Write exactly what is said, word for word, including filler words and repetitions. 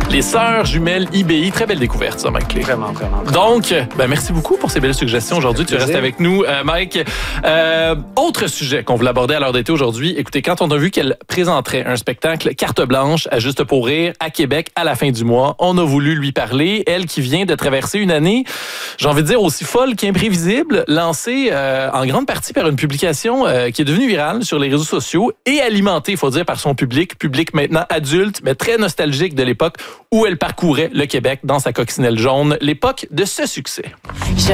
Les sœurs jumelles I B I. Très belle découverte, ça, Mike Clé. Vraiment, vraiment. Donc, ben, merci beaucoup pour ces belles suggestions aujourd'hui. Tu restes avec nous, euh, Mike. Euh, autre sujet qu'on voulait aborder à l'heure d'été aujourd'hui. Écoutez, quand on a vu qu'elle présenterait un spectacle carte blanche à Juste pour rire à Québec à la fin du mois, on a voulu lui parler. Elle qui vient de traverser une année, j'ai envie de dire aussi folle qu'imprévisible, lancée euh, en grande partie par une publication euh, qui est devenue virale sur les réseaux sociaux et alimentée, il faut dire, par son public, public maintenant adulte, mais très nostalgique de l'époque où elle parcourait le Québec dans sa coccinelle jaune, l'époque de ce succès.